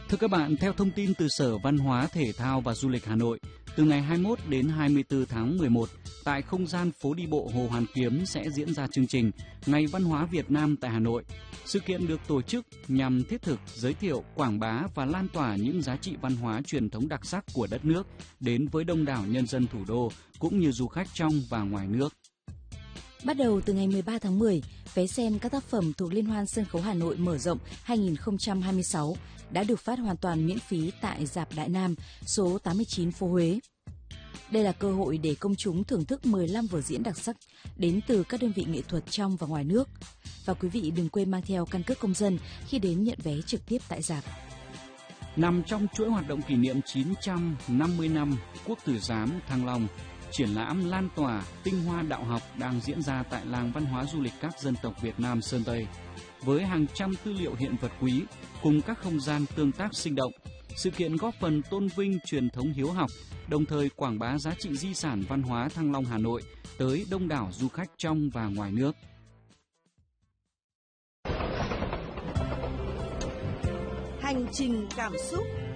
Thưa các bạn, theo thông tin từ Sở Văn hóa, Thể thao và Du lịch Hà Nội, từ ngày 21 đến 24 tháng 11, tại không gian phố đi bộ Hồ Hoàn Kiếm sẽ diễn ra chương trình Ngày Văn hóa Việt Nam tại Hà Nội. Sự kiện được tổ chức nhằm thiết thực, giới thiệu, quảng bá và lan tỏa những giá trị văn hóa truyền thống đặc sắc của đất nước đến với đông đảo nhân dân thủ đô cũng như du khách trong và ngoài nước. Bắt đầu từ ngày 13 tháng 10, vé xem các tác phẩm thuộc Liên hoan Sân khấu Hà Nội mở rộng 2026 đã được phát hoàn toàn miễn phí tại rạp Đại Nam, số 89 phố Huế. Đây là cơ hội để công chúng thưởng thức 15 vở diễn đặc sắc đến từ các đơn vị nghệ thuật trong và ngoài nước. Và quý vị đừng quên mang theo căn cước công dân khi đến nhận vé trực tiếp tại rạp. Nằm trong chuỗi hoạt động kỷ niệm 950 năm Quốc tử giám Thăng Long, triển lãm lan tỏa tinh hoa đạo học đang diễn ra tại làng văn hóa du lịch các dân tộc Việt Nam Sơn Tây. Với hàng trăm tư liệu hiện vật quý cùng các không gian tương tác sinh động, sự kiện góp phần tôn vinh truyền thống hiếu học, đồng thời quảng bá giá trị di sản văn hóa Thăng Long Hà Nội tới đông đảo du khách trong và ngoài nước. Hành trình cảm xúc.